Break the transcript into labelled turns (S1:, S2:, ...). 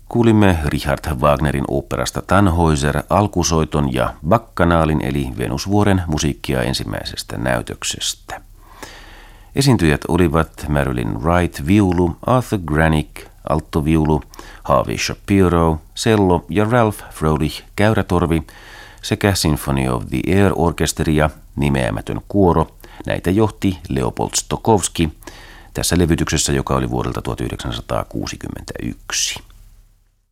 S1: Kuulimme Richard Wagnerin oopperasta Tannhäuser alkusoiton ja bakkanaalin eli Venusvuoren musiikkia ensimmäisestä näytöksestä. Esiintyjät olivat Marilyn Wright viulu, Arthur Granick alttoviulu, Harvey Shapiro cello ja Ralph Froelich käyrätorvi sekä Symphony of the Air Orchestra ja nimeämätön kuoro. Näitä johti Leopold Stokowski tässä levytyksessä, joka oli vuodelta 1961.